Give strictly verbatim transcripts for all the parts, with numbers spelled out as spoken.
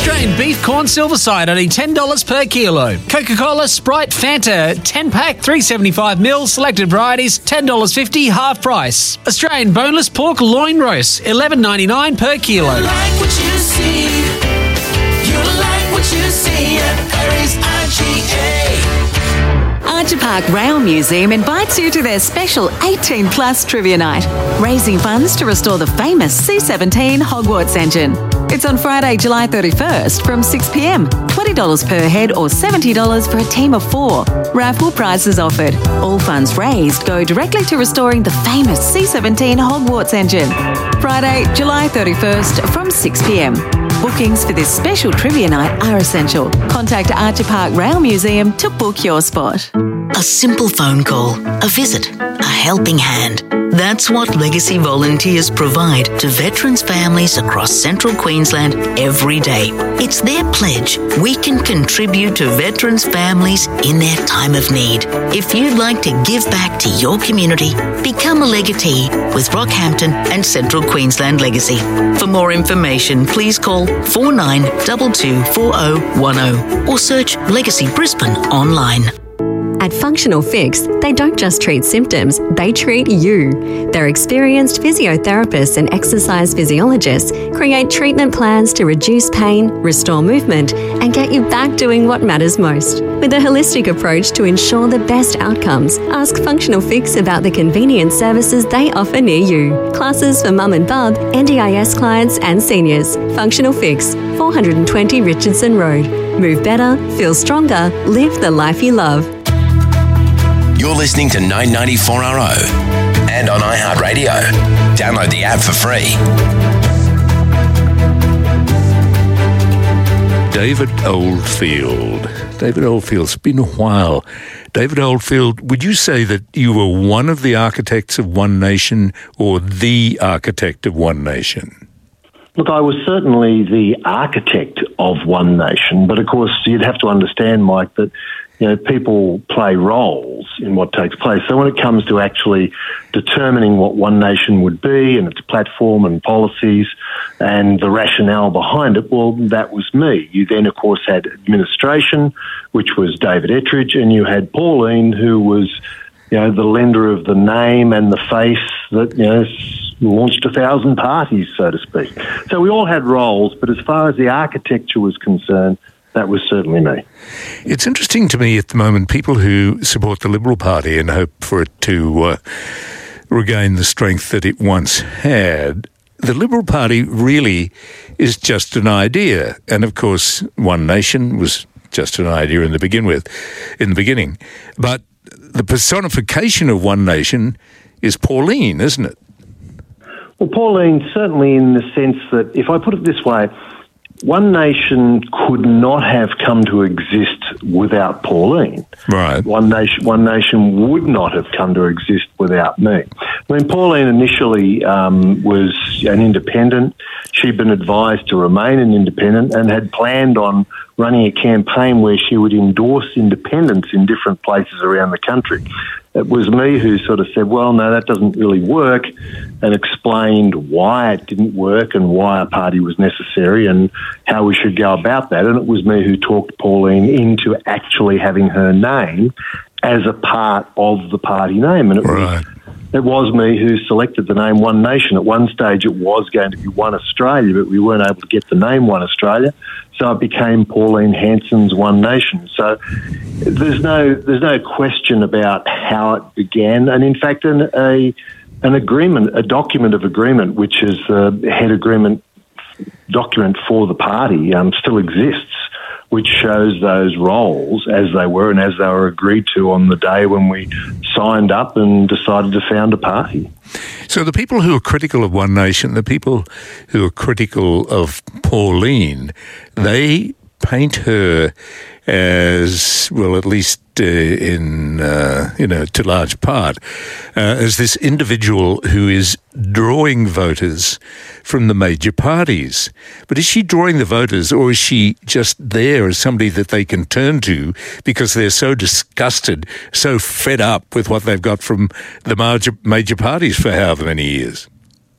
Australian beef corn silverside only ten dollars per kilo. Coca-Cola, Sprite, Fanta, ten pack, three seventy-five mil, selected varieties, ten dollars fifty, half price. Australian boneless pork loin roast, eleven ninety-nine per kilo. You like what you see. You like what you see at Perry's I G A. Archer Park Rail Museum invites you to their special eighteen plus Trivia Night, raising funds to restore the famous C seventeen Hogwarts engine. It's on Friday, July thirty-first from six p m. twenty dollars per head or seventy dollars for a team of four. Raffle prizes offered. All funds raised go directly to restoring the famous C seventeen Hogwarts engine. Friday, July thirty-first from six p m. Bookings for this special Trivia Night are essential. Contact Archer Park Rail Museum to book your spot. A simple phone call, a visit, a helping hand. That's what Legacy volunteers provide to veterans' families across central Queensland every day. It's their pledge we can contribute to veterans' families in their time of need. If you'd like to give back to your community, become a legatee with Rockhampton and Central Queensland Legacy. For more information, please call four nine two two four zero one zero or search Legacy Brisbane online. At Functional Fix, they don't just treat symptoms, they treat you. Their experienced physiotherapists and exercise physiologists create treatment plans to reduce pain, restore movement, and get you back doing what matters most. With a holistic approach to ensure the best outcomes, ask Functional Fix about the convenient services they offer near you. Classes for mum and bub, N D I S clients and seniors. Functional Fix, four twenty Richardson Road. Move better, feel stronger, live the life you love. You're listening to nine ninety-four R O and on iHeartRadio. Download the app for free. David Oldfield. David Oldfield, it's been a while. David Oldfield, would you say that you were one of the architects of One Nation or the architect of One Nation? Look, I was certainly the architect of One Nation, but of course you'd have to understand, Mike, that you know, people play roles in what takes place. So when it comes to actually determining what One Nation would be and its platform and policies and the rationale behind it, well, that was me. You then, of course, had administration, which was David Ettridge, and you had Pauline, who was, you know, the lender of the name and the face that, you know, launched a thousand parties, so to speak. So we all had roles, but as far as the architecture was concerned, that was certainly me. It's interesting to me at the moment, people who support the Liberal Party and hope for it to uh, regain the strength that it once had. The Liberal Party really is just an idea. And of course, One Nation was just an idea in the begin with, in the beginning. But the personification of One Nation is Pauline, isn't it? Well, Pauline, certainly in the sense that, if I put it this way, One Nation could not have come to exist without Pauline. Right. One Nation, One Nation would not have come to exist without me. I mean, Pauline initially um, was an independent. She'd been advised to remain an independent and had planned on running a campaign where she would endorse independence in different places around the country. It was me who sort of said, well, no, that doesn't really work, and explained why it didn't work and why a party was necessary and how we should go about that. And it was me who talked Pauline into actually having her name as a part of the party name. And it right. was It was me who selected the name One Nation. At one stage it was going to be One Australia, but we weren't able to get the name One Australia, so it became Pauline Hanson's One Nation. So there's no there's no question about how it began. And in fact, an, a an agreement, a document of agreement, which is the head agreement document for the party, um, still exists, which shows those roles as they were and as they were agreed to on the day when we signed up and decided to found a party. So the people who are critical of One Nation, the people who are critical of Pauline, they paint her as, well, at least uh, in, uh, you know, to large part, uh, as this individual who is drawing voters from the major parties. But is she drawing the voters, or is she just there as somebody that they can turn to because they're so disgusted, so fed up with what they've got from the major, major parties for however many years?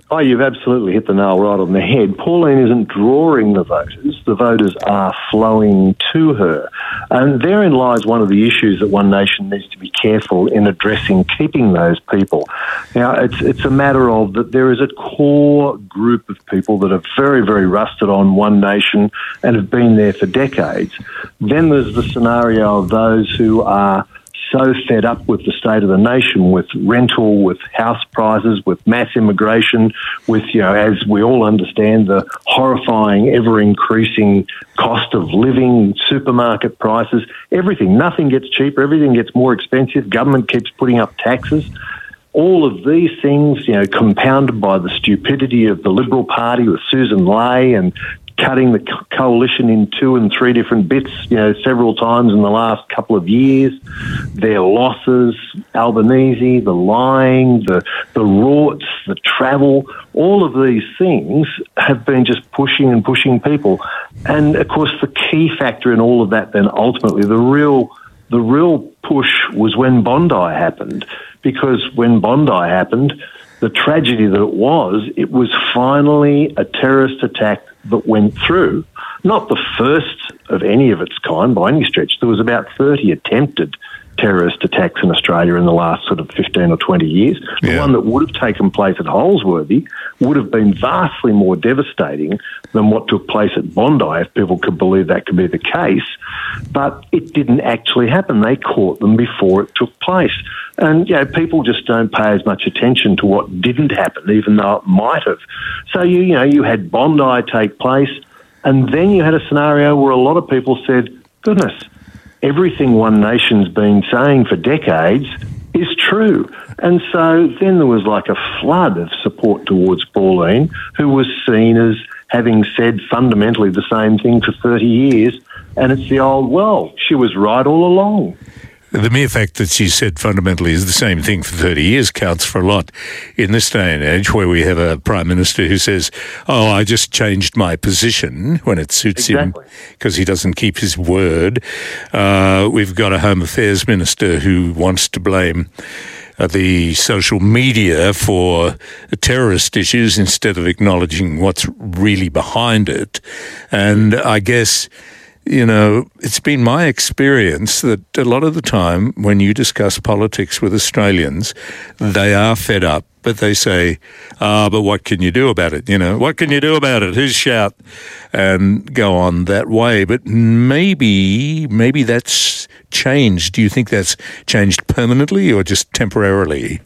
Oh, you've absolutely hit the nail right on the head. Pauline isn't drawing the voters. The voters are flowing to her. And therein lies one of the issues that One Nation needs to be careful in addressing, keeping those people. Now, it's it's a matter of that there is a core group of people that are very, very rusted on One Nation and have been there for decades. Then there's the scenario of those who are so fed up with the state of the nation, with rental, with house prices, with mass immigration, with, you know, as we all understand, the horrifying, ever-increasing cost of living, supermarket prices, everything. Nothing gets cheaper, everything gets more expensive, government keeps putting up taxes. All of these things, you know, compounded by the stupidity of the Liberal Party with Susan Ley and cutting the co- coalition in two and three different bits, you know, several times in the last couple of years. Their losses, Albanese, the lying, the the rorts, the travel, all of these things have been just pushing and pushing people. And, of course, the key factor in all of that then ultimately, the real the real push was when Bondi happened. Because when Bondi happened, the tragedy that it was, it was finally a terrorist attack that went through. Not the first of any of its kind by any stretch. There was about thirty attempted terrorist attacks in Australia in the last sort of fifteen or twenty years. The Yeah. one that would have taken place at Holsworthy would have been vastly more devastating than what took place at Bondi, if people could believe that could be the case. But it didn't actually happen. They caught them before it took place. And, you know, people just don't pay as much attention to what didn't happen, even though it might have. So, you, you know, you had Bondi take place, and then you had a scenario where a lot of people said, goodness, everything One Nation's been saying for decades is true. And so then there was like a flood of support towards Pauline, who was seen as having said fundamentally the same thing for thirty years. And it's the old, well, she was right all along. The mere fact that she said fundamentally is the same thing for thirty years counts for a lot in this day and age, where we have a Prime Minister who says, oh, I just changed my position when it suits Exactly. him because he doesn't keep his word. Uh, we've got a Home Affairs Minister who wants to blame uh, the social media for terrorist issues instead of acknowledging what's really behind it. And I guess, you know, it's been my experience that a lot of the time when you discuss politics with Australians, they are fed up, but they say, ah, but what can you do about it? You know, what can you do about it? Who's shout? And go on that way. But maybe, maybe that's changed. Do you think that's changed permanently or just temporarily?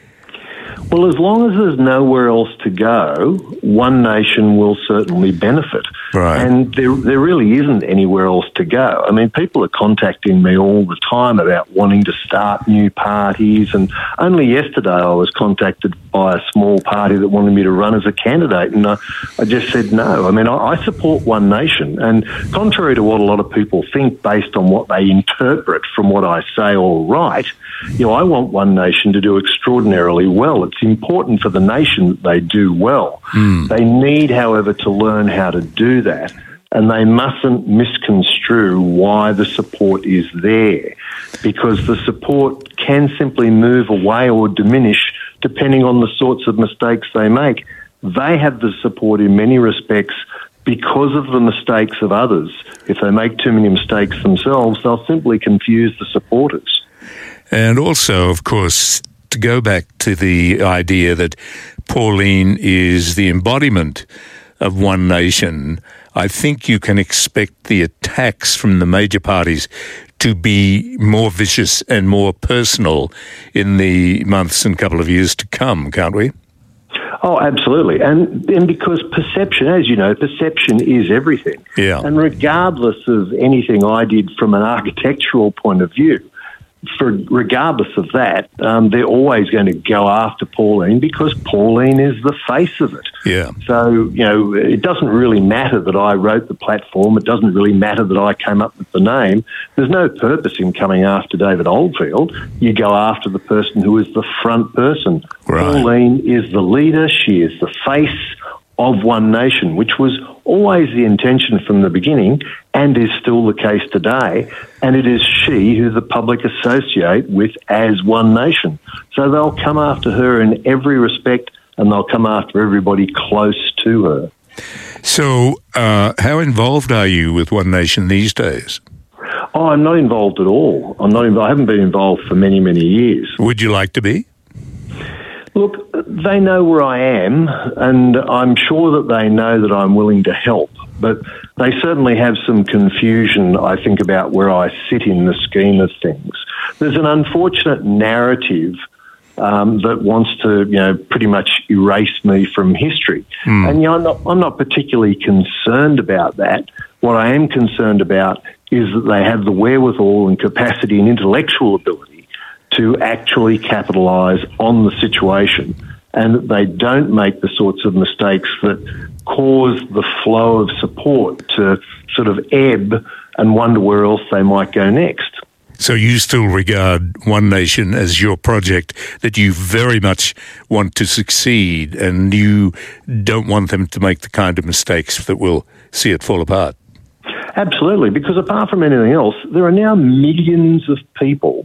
Well, as long as there's nowhere else to go, One Nation will certainly benefit. Right. And there there really isn't anywhere else to go. I mean, people are contacting me all the time about wanting to start new parties, and only yesterday I was contacted by a small party that wanted me to run as a candidate, and I, I just said no. I mean, I, I support One Nation, and contrary to what a lot of people think based on what they interpret from what I say or write, you know, I want One Nation to do extraordinarily well. It's important for the nation that they do well. Mm. They need, however, to learn how to do that, and they mustn't misconstrue why the support is there, because the support can simply move away or diminish depending on the sorts of mistakes they make. They have the support in many respects because of the mistakes of others. If they make too many mistakes themselves, they'll simply confuse the supporters. And also, of course, to go back to the idea that Pauline is the embodiment of One Nation, I think you can expect the attacks from the major parties to be more vicious and more personal in the months and couple of years to come, can't we? Oh, absolutely. And and because perception, as you know, perception is everything. Yeah. And regardless of anything I did from an architectural point of view, for regardless of that, um, they're always going to go after Pauline because Pauline is the face of it. Yeah. So, you know, it doesn't really matter that I wrote the platform. It doesn't really matter that I came up with the name. There's no purpose in coming after David Oldfield. You go after the person who is the front person. Right. Pauline is the leader. She is the face of One Nation, which was always the intention from the beginning and is still the case today. And it is she who the public associate with as One Nation. So they'll come after her in every respect and they'll come after everybody close to her. So, uh, how involved are you with One Nation these days? Oh, I'm not involved at all. I'm not. I haven't been involved for many, many years. Would you like to be? Look, they know where I am, and I'm sure that they know that I'm willing to help. But they certainly have some confusion, I think, about where I sit in the scheme of things. There's an unfortunate narrative um, that wants to, you know, pretty much erase me from history. Mm. And, you know, I'm not, I'm not particularly concerned about that. What I am concerned about is that they have the wherewithal and capacity and intellectual ability to actually capitalise on the situation, and that they don't make the sorts of mistakes that cause the flow of support to sort of ebb and wonder where else they might go next. So you still regard One Nation as your project, that you very much want to succeed, and you don't want them to make the kind of mistakes that will see it fall apart? Absolutely, because apart from anything else, there are now millions of people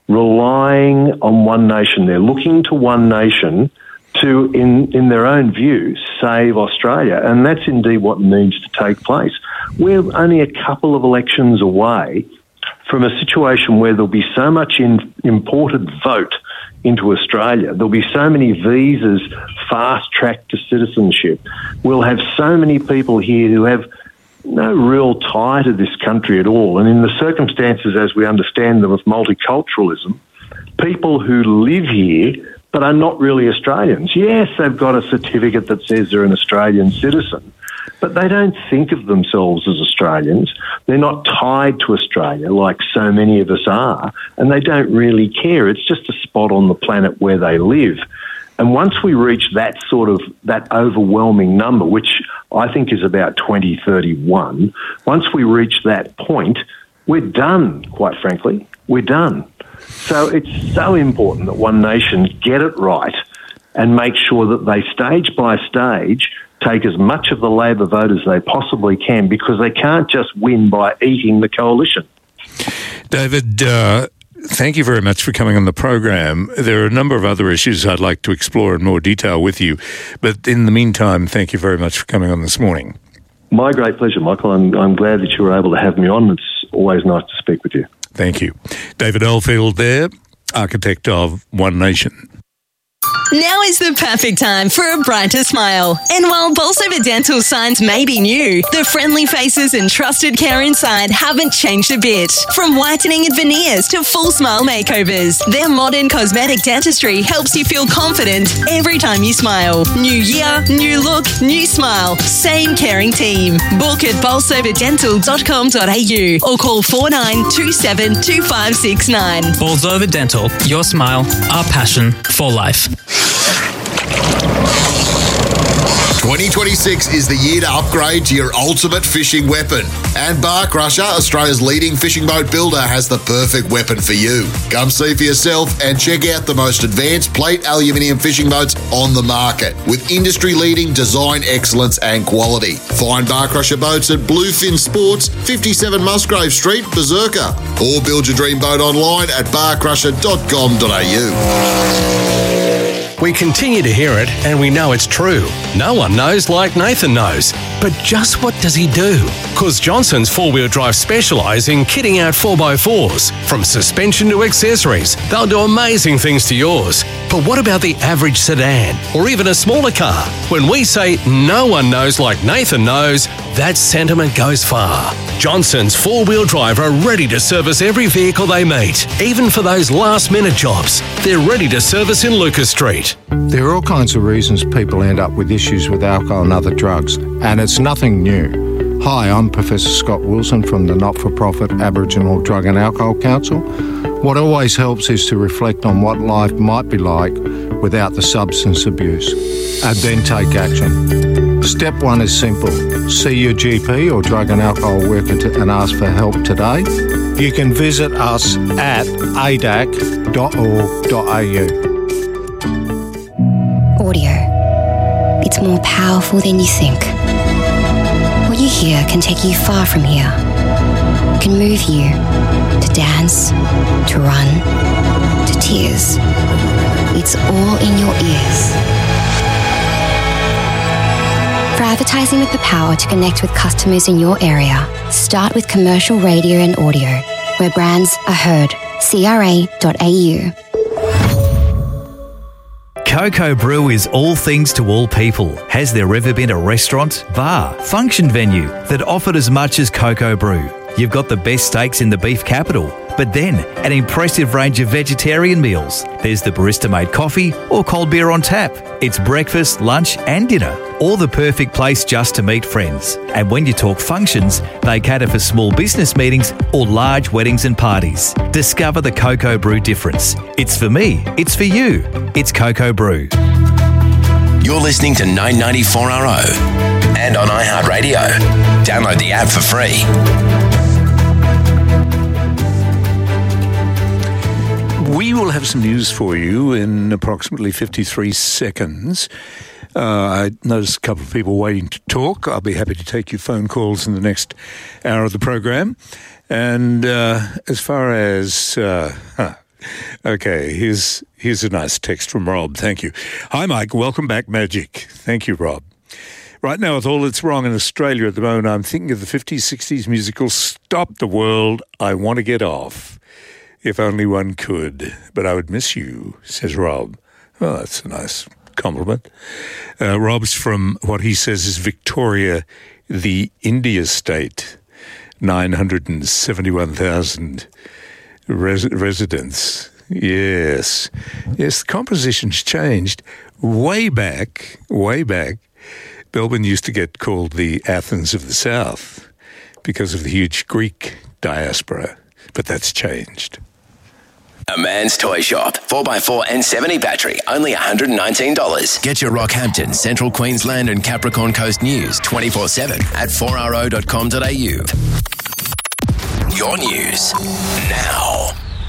relying on One Nation. They're looking to One Nation to, in, in their own view, save Australia. And that's indeed what needs to take place. We're only a couple of elections away from a situation where there'll be so much in, imported vote into Australia. There'll be so many visas fast-tracked to citizenship. We'll have so many people here who have no real tie to this country at all. And in the circumstances as we understand them of multiculturalism, people who live here but are not really Australians. Yes, they've got a certificate that says they're an Australian citizen, but they don't think of themselves as Australians. They're not tied to Australia like so many of us are, and they don't really care. It's just a spot on the planet where they live. And once we reach that sort of, that overwhelming number, which I think is about twenty thirty-one, once we reach that point, we're done, quite frankly. We're done. So it's so important that One Nation get it right and make sure that they, stage by stage, take as much of the Labor vote as they possibly can, because they can't just win by eating the coalition. David, uh, thank you very much for coming on the program. There are a number of other issues I'd like to explore in more detail with you, but in the meantime, thank you very much for coming on this morning. My great pleasure, Michael. I'm, I'm glad that you were able to have me on. It's always nice to speak with you. Thank you. David Oldfield there, architect of One Nation. Now is the perfect time for a brighter smile. And while Bolsover Dental signs may be new, the friendly faces and trusted care inside haven't changed a bit. From whitening and veneers to full smile makeovers, their modern cosmetic dentistry helps you feel confident every time you smile. New year, new look, new smile. Same caring team. Book at bolsover dental dot com dot a u or call four nine two seven two five six nine. Bolsover Dental. Your smile, our passion for life. twenty twenty-six is the year to upgrade to your ultimate fishing weapon. And Bar Crusher, Australia's leading fishing boat builder, has the perfect weapon for you. Come see for yourself and check out the most advanced plate aluminium fishing boats on the market with industry-leading design excellence and quality. Find Bar Crusher boats at Bluefin Sports, fifty-seven Musgrave Street, Berserker, or build your dream boat online at bar crusher dot com dot a u. We continue to hear it, and we know it's true. No one knows like Nathan knows. But just what does he do? Because Johnson's four-wheel drive specialise in kitting out four by fours. From suspension to accessories, they'll do amazing things to yours. But what about the average sedan, or even a smaller car? When we say no one knows like Nathan knows, that sentiment goes far. Johnson's four-wheel drive are ready to service every vehicle they meet, even for those last-minute jobs. They're ready to service in Lucas Street. There are all kinds of reasons people end up with issues with alcohol and other drugs, and it's nothing new. Hi, I'm Professor Scott Wilson from the not-for-profit Aboriginal Drug and Alcohol Council. What always helps is to reflect on what life might be like without the substance abuse, and then take action. Step one is simple. See your G P or drug and alcohol worker to, and ask for help today. You can visit us at a d a c dot org dot a u. Audio. It's more powerful than you think. What you hear can take you far from here. Can move you to dance, to run, to tears. It's all in your ears. For advertising with the power to connect with customers in your area, start with commercial radio and audio, where brands are heard. C R A dot A U. Coco Brew is all things to all people. Has there ever been a restaurant, bar, function venue that offered as much as Coco Brew? You've got the best steaks in the beef capital, but then an impressive range of vegetarian meals. There's the barista-made coffee or cold beer on tap. It's breakfast, lunch and dinner, all the perfect place just to meet friends. And when you talk functions, they cater for small business meetings or large weddings and parties. Discover the Coco Brew difference. It's for me, it's for you. It's Coco Brew. You're listening to nine ninety-four R O and on iHeartRadio. Download the app for free. We will have some news for you in approximately fifty-three seconds. Uh, I noticed a couple of people waiting to talk. I'll be happy to take your phone calls in the next hour of the program. And uh, as far as... Uh, huh, okay, here's, here's a nice text from Rob. Thank you. Hi, Mike. Welcome back, Magic. Thank you, Rob. Right now, with all that's wrong in Australia at the moment, I'm thinking of the fifties, sixties musical Stop the World, I Want to Get Off. If only one could, but I would miss you, says Rob. Well, that's a nice compliment. Uh, Rob's from what he says is Victoria, the India state, nine hundred seventy-one thousand res- residents. Yes. Yes, the composition's changed. Way back, way back, Melbourne used to get called the Athens of the South because of the huge Greek diaspora, but that's changed. A Man's Toy Shop. four by four and seventy battery. Only one hundred nineteen dollars. Get your Rockhampton, Central Queensland and Capricorn Coast news twenty-four seven at four r o dot com dot a u. Your news now.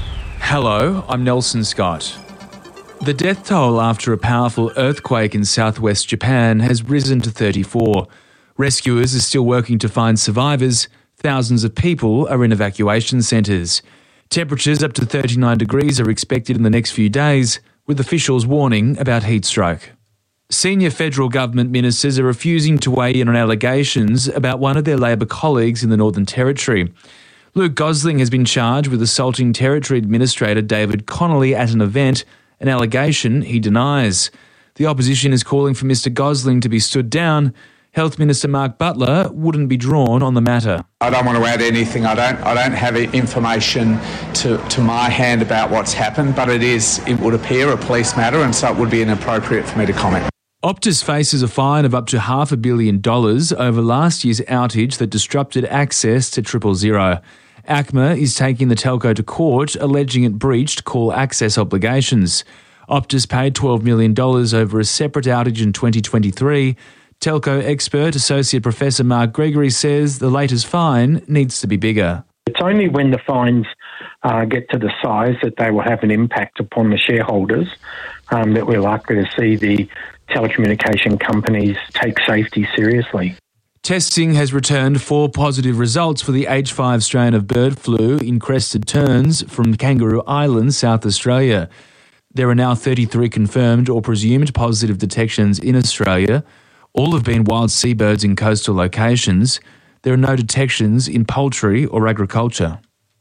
Hello, I'm Nelson Scott. The death toll after a powerful earthquake in southwest Japan has risen to thirty-four. Rescuers are still working to find survivors. Thousands of people are in evacuation centres. Temperatures up to thirty-nine degrees are expected in the next few days, with officials warning about heat stroke. Senior federal government ministers are refusing to weigh in on allegations about one of their Labor colleagues in the Northern Territory. Luke Gosling has been charged with assaulting Territory Administrator David Connolly at an event, an allegation he denies. The opposition is calling for Mister Gosling to be stood down. Health Minister Mark Butler wouldn't be drawn on the matter. I don't want to add anything. I don't I don't have information to, to my hand about what's happened, but it is, it would appear, a police matter, and so it would be inappropriate for me to comment. Optus faces a fine of up to half a billion dollars over last year's outage that disrupted access to triple zero. ACMA is taking the telco to court, alleging it breached call access obligations. Optus paid twelve million dollars over a separate outage in twenty twenty-three. Telco expert Associate Professor Mark Gregory says the latest fine needs to be bigger. It's only when the fines uh, get to the size that they will have an impact upon the shareholders um, that we're likely to see the telecommunication companies take safety seriously. Testing has returned four positive results for the H five strain of bird flu in crested terns from Kangaroo Island, South Australia. There are now thirty-three confirmed or presumed positive detections in Australia. All have been wild seabirds in coastal locations. There are no detections in poultry or agriculture.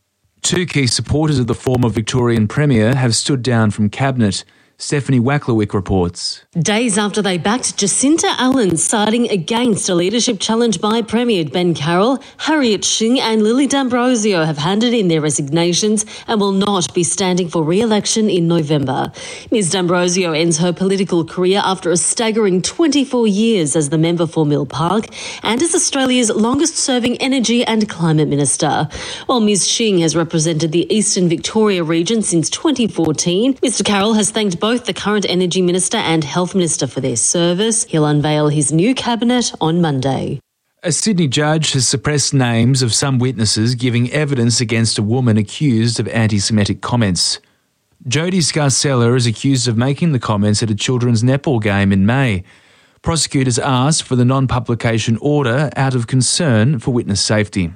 Two key supporters of the former Victorian Premier have stood down from Cabinet. Stephanie Wacklewick reports. Days after they backed Jacinta Allen, siding against a leadership challenge by Premier Ben Carroll, Harriet Shing and Lily D'Ambrosio have handed in their resignations and will not be standing for re-election in November. Ms D'Ambrosio ends her political career after a staggering twenty-four years as the member for Mill Park and as Australia's longest-serving Energy and Climate Minister. While Ms Shing has represented the Eastern Victoria region since twenty fourteen, Mr Carroll has thanked both the current Energy Minister and Health Minister for their service. He'll unveil his new cabinet on Monday. A Sydney judge has suppressed names of some witnesses giving evidence against a woman accused of anti-Semitic comments. Jodie Scarcella is accused of making the comments at a children's netball game in May. Prosecutors asked for the non-publication order out of concern for witness safety.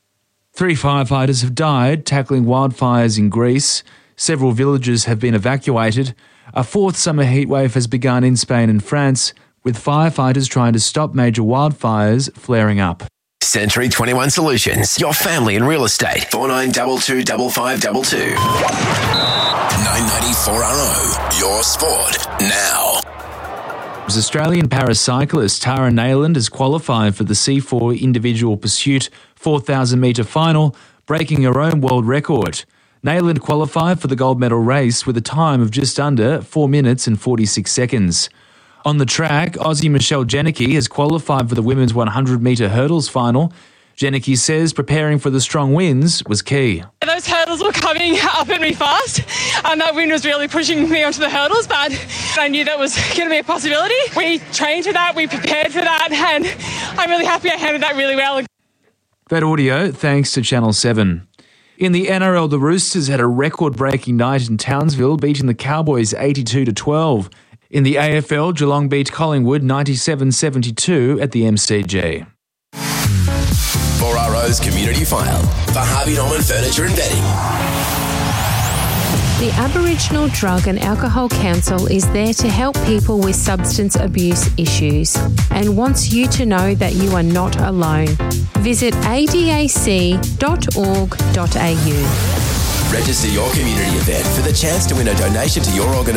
Three firefighters have died tackling wildfires in Greece. Several villages have been evacuated. A fourth summer heatwave has begun in Spain and France. with firefighters trying to stop major wildfires flaring up. Century twenty-one Solutions, your family in real estate. four nine two two five five two two. nine ninety-four R O, your sport now. Australian paracyclist Tara Nayland has qualified for the C four individual pursuit four thousand metre final, breaking her own world record. Nayland qualified for the gold medal race with a time of just under four minutes and forty-six seconds. On the track, Aussie Michelle Janicki has qualified for the women's one hundred metre hurdles final. Janicki says preparing for the strong winds was key. Those hurdles were coming up at me fast, and that wind was really pushing me onto the hurdles, but I knew that was going to be a possibility. We trained for that, we prepared for that, and I'm really happy I handled that really well. That audio thanks to Channel seven. In the N R L, the Roosters had a record-breaking night in Townsville, beating the Cowboys eighty-two to twelve. In the A F L, Geelong beat Collingwood ninety-seven seventy-two at the M C G. four R O's Community File for Harvey Norman Furniture and Bedding. The Aboriginal Drug and Alcohol Council is there to help people with substance abuse issues and wants you to know that you are not alone. Visit a d a c dot org dot a u. Register your community event for the chance to win a donation to your organisation.